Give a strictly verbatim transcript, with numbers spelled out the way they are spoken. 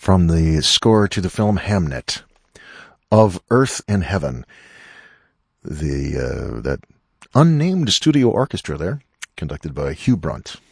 from the score to the film Hamnet, Of Earth and Heaven. The uh, that unnamed studio orchestra there, conducted by Hugh Brunt.